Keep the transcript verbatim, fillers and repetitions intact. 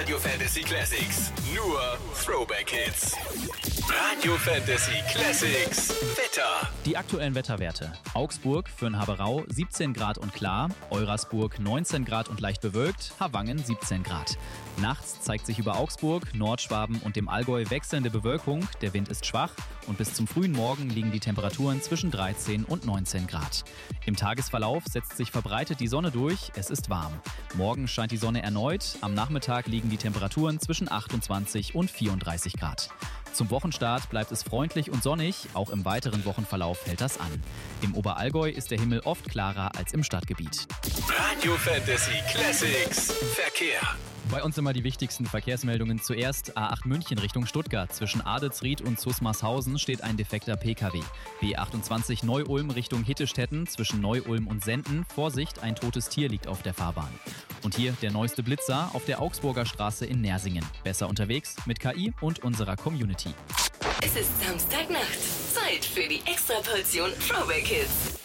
Radio Fantasy Classics. Nur Throwback Hits. Radio Fantasy Classics. Wetter. Die aktuellen Wetterwerte. Augsburg für den Haberau siebzehn Grad und klar, Eurasburg neunzehn Grad und leicht bewölkt, Havangen siebzehn Grad. Nachts zeigt sich über Augsburg, Nordschwaben und dem Allgäu wechselnde Bewölkung, der Wind ist schwach und bis zum frühen Morgen liegen die Temperaturen zwischen dreizehn und neunzehn Grad. Im Tagesverlauf setzt sich verbreitet die Sonne durch, es ist warm. Morgen scheint die Sonne erneut, am Nachmittag liegen die Temperaturen zwischen achtundzwanzig und vierunddreißig Grad. Zum Wochenstart bleibt es freundlich und sonnig, auch im weiteren Wochenverlauf hält das an. Im Oberallgäu ist der Himmel oft klarer als im Stadtgebiet. Radio Fantasy Classics. Verkehr. Bei uns immer die wichtigsten Verkehrsmeldungen. Zuerst A acht München Richtung Stuttgart. Zwischen Adelsried und Zusmarshausen steht ein defekter P K W. B achtundzwanzig Neu-Ulm Richtung Hittestetten. Zwischen Neu-Ulm und Senden. Vorsicht, ein totes Tier liegt auf der Fahrbahn. Und hier der neueste Blitzer auf der Augsburger Straße in Nersingen. Besser unterwegs mit K I und unserer Community. Es ist Samstagnacht. Zeit für die Extraportion Throwback Hits.